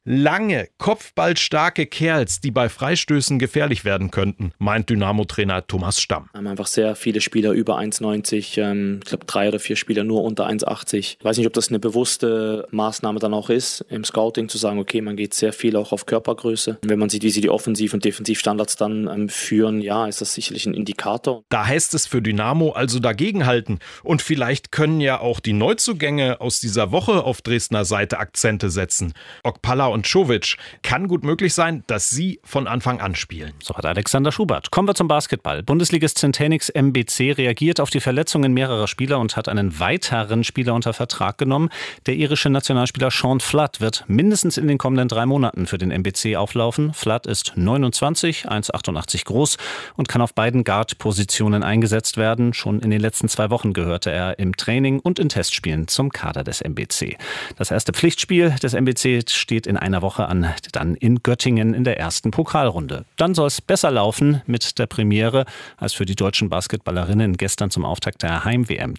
Lange, kopfballstarke Kerls, die bei Freistößen gefährlich werden könnten, meint Dynamo-Trainer Thomas Stamm. Wir haben einfach sehr viele Spieler über 1,90, ich glaube 3 oder 4 Spieler nur unter 1,80. Ich weiß nicht, ob das eine bewusste Maßnahme dann auch ist, im Scouting zu sagen, okay, man geht sehr viel auch auf Körpergröße. Wenn man sieht, wie sie die Offensiv- und Defensivstandards dann führen, ja, ist das sicherlich ein Indikator. Da heißt es für Dynamo also dagegenhalten. Und vielleicht können ja auch die Neuzugänge aus dieser Woche auf Dresdner Seite Akzente setzen. Okpala und Czovic. Kann gut möglich sein, dass sie von Anfang an spielen. So hat Alexander Schubert. Kommen wir zum Basketball. Bundesligist Centenix MBC reagiert auf die Verletzungen mehrerer Spieler und hat einen weiteren Spieler unter Vertrag genommen. Der irische Nationalspieler Sean Flood wird mindestens in den kommenden 3 Monaten für den MBC auflaufen. Flood ist 29, 1,88 groß und kann auf beiden Guard-Positionen eingesetzt werden. Schon in den letzten 2 Wochen gehörte er im Training und in Testspielen zum Kader des MBC. Das erste Pflichtspiel des MBC steht in einer Woche an, dann in Göttingen in der ersten Pokalrunde. Dann soll es besser laufen mit der Premiere als für die deutschen Basketballerinnen gestern zum Auftakt der Heim-WM.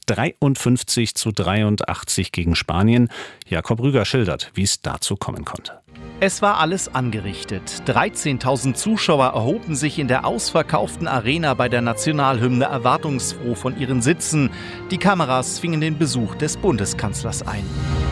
53-83 gegen Spanien. Jakob Rüger schildert, wie es dazu kommen konnte. Es war alles angerichtet. 13.000 Zuschauer erhoben sich in der ausverkauften Arena bei der Nationalhymne erwartungsfroh von ihren Sitzen. Die Kameras fingen den Besuch des Bundeskanzlers ein.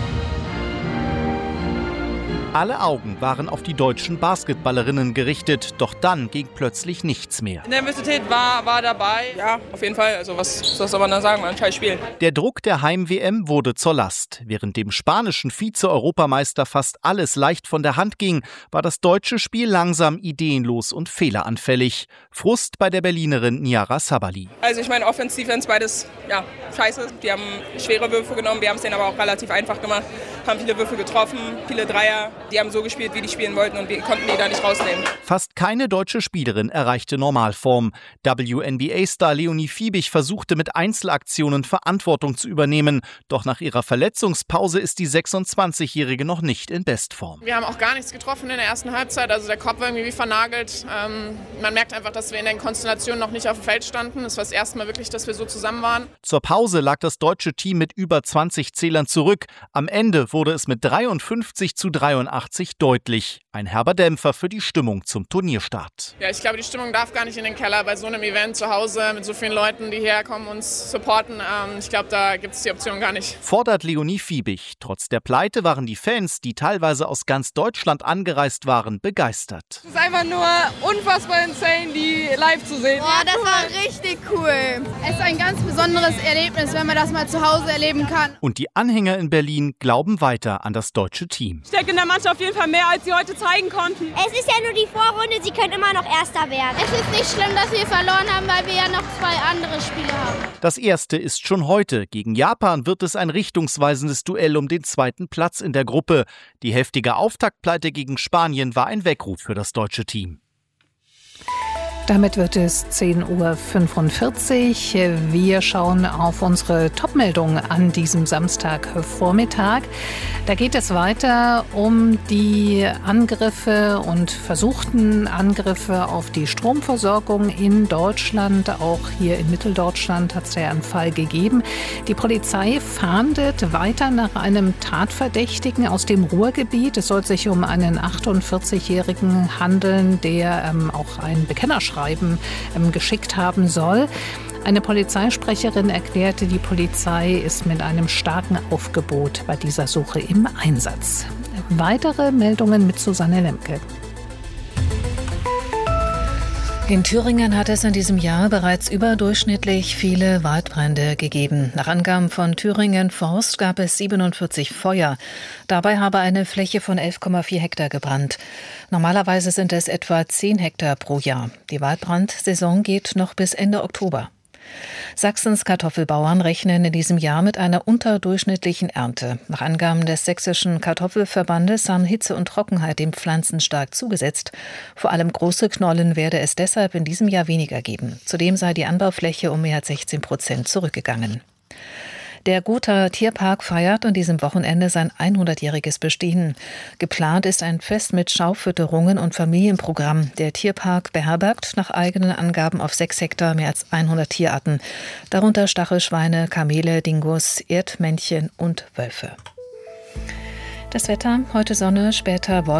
Alle Augen waren auf die deutschen Basketballerinnen gerichtet, doch dann ging plötzlich nichts mehr. Nervosität war dabei. Ja, auf jeden Fall. Also was soll man da sagen, man scheiß Spiel. Der Druck der Heim-WM wurde zur Last. Während dem spanischen Vize-Europameister fast alles leicht von der Hand ging, war das deutsche Spiel langsam ideenlos und fehleranfällig. Frust bei der Berlinerin Niara Sabali. Also ich meine, Offense-Defense, beides scheiße. Die haben schwere Würfe genommen, wir haben es denen aber auch relativ einfach gemacht. Haben viele Würfe getroffen, viele Dreier. Die haben so gespielt, wie die spielen wollten und wir konnten die da nicht rausnehmen. Fast keine deutsche Spielerin erreichte Normalform. WNBA-Star Leonie Fiebig versuchte mit Einzelaktionen Verantwortung zu übernehmen. Doch nach ihrer Verletzungspause ist die 26-Jährige noch nicht in Bestform. Wir haben auch gar nichts getroffen in der ersten Halbzeit. Also der Kopf war irgendwie wie vernagelt. Man merkt einfach, dass wir in den Konstellationen noch nicht auf dem Feld standen. Es war das erste Mal wirklich, dass wir so zusammen waren. Zur Pause lag das deutsche Team mit über 20 Zählern zurück. Am Ende wurde es mit 53-83 deutlich. Ein herber Dämpfer für die Stimmung zum Turnierstart. Ja, ich glaube, die Stimmung darf gar nicht in den Keller bei so einem Event zu Hause mit so vielen Leuten, die herkommen und uns supporten. Ich glaube, da gibt es die Option gar nicht. Fordert Leonie Fiebig. Trotz der Pleite waren die Fans, die teilweise aus ganz Deutschland angereist waren, begeistert. Es ist einfach nur unfassbar insane, die live zu sehen. Boah, das war richtig cool. Es ist ein ganz besonderes Erlebnis, wenn man das mal zu Hause erleben kann. Und die Anhänger in Berlin glauben weiter an das deutsche Team. Ich denke in der Mannschaft auf jeden Fall mehr, als sie heute zeigen konnten. Es ist ja nur die Vorrunde, sie können immer noch Erster werden. Es ist nicht schlimm, dass wir verloren haben, weil wir ja noch 2 andere Spiele haben. Das erste ist schon heute. Gegen Japan wird es ein richtungsweisendes Duell um den 2. Platz in der Gruppe. Die heftige Auftaktpleite gegen Spanien war ein Weckruf für das deutsche Team. Damit wird es 10:45 Uhr. Wir schauen auf unsere Top-Meldung an diesem Samstagvormittag. Da geht es weiter um die Angriffe und versuchten Angriffe auf die Stromversorgung in Deutschland. Auch hier in Mitteldeutschland hat es ja einen Fall gegeben. Die Polizei fahndet weiter nach einem Tatverdächtigen aus dem Ruhrgebiet. Es soll sich um einen 48-Jährigen handeln, der auch ein Bekennerschreiben geschickt haben soll. Eine Polizeisprecherin erklärte, die Polizei ist mit einem starken Aufgebot bei dieser Suche im Einsatz. Weitere Meldungen mit Susanne Lemke. In Thüringen hat es in diesem Jahr bereits überdurchschnittlich viele Waldbrände gegeben. Nach Angaben von Thüringen Forst gab es 47 Feuer. Dabei habe eine Fläche von 11,4 Hektar gebrannt. Normalerweise sind es etwa 10 Hektar pro Jahr. Die Waldbrandsaison geht noch bis Ende Oktober. Sachsens Kartoffelbauern rechnen in diesem Jahr mit einer unterdurchschnittlichen Ernte. Nach Angaben des Sächsischen Kartoffelverbandes haben Hitze und Trockenheit den Pflanzen stark zugesetzt. Vor allem große Knollen werde es deshalb in diesem Jahr weniger geben. Zudem sei die Anbaufläche um mehr als 16% zurückgegangen. Der Gotha Tierpark feiert an diesem Wochenende sein 100-jähriges Bestehen. Geplant ist ein Fest mit Schaufütterungen und Familienprogramm. Der Tierpark beherbergt nach eigenen Angaben auf 6 Hektar mehr als 100 Tierarten, darunter Stachelschweine, Kamele, Dingos, Erdmännchen und Wölfe. Das Wetter, heute Sonne, später Wolken.